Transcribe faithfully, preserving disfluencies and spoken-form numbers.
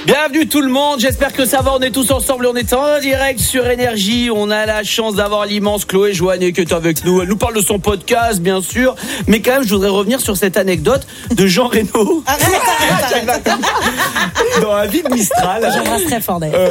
Bienvenue tout le monde, j'espère que ça va, on est tous ensemble, on est en direct sur Énergie, on a la chance d'avoir l'immense Chloé Joannet qui est avec nous, elle nous parle de son podcast bien sûr, mais quand même je voudrais revenir sur cette anecdote de Jean Reno. Arrête, arrête, arrête. Dans la vie de Mistral. J'embrasse très fort d'ailleurs. Euh,